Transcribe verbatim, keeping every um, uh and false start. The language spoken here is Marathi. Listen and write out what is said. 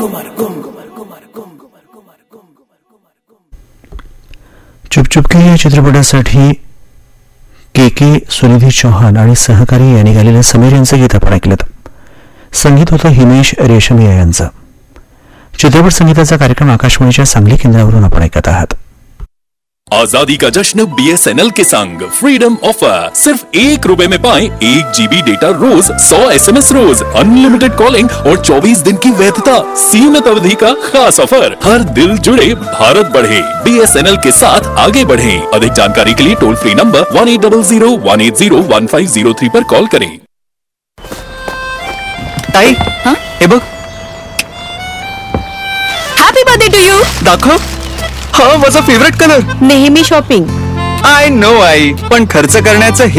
चुप चुप के या चित्रपटासाठी के के सुनिधी चौहान आणि सहकारी यांनी गायलेलं समीर यांचं गीत आपण ऐकलं. संगीत होतं हिमेश रेशमिया यांचं. चित्रपट संगीताचा कार्यक्रम आकाशवाणीच्या सांगली केंद्रावरून आपण ऐकत आहात. आजादी का जश्न बीएसएनएल के संग फ्रीडम ऑफर सिर्फ एक रुपए में पाएं एक जीबी डेटा रोज, सौ एसएमएस रोज, अनलिमिटेड कॉलिंग और चौबीस दिन की वैधता. सीमित अवधि का खास ऑफर. हर दिल जुड़े भारत बढ़े. बीएसएनएल के साथ आगे बढ़े. अधिक जानकारी के लिए toll free number one eight double Ziro one eight Ziro one five Ziro three पर कॉल करें. ताई, हाँ? हे बघ. Happy birthday to you. दाखव. हा माझा फेवरेट कलर. नेहमी शॉपिंग. आय नो आई, पण खर्च करण्याचं हे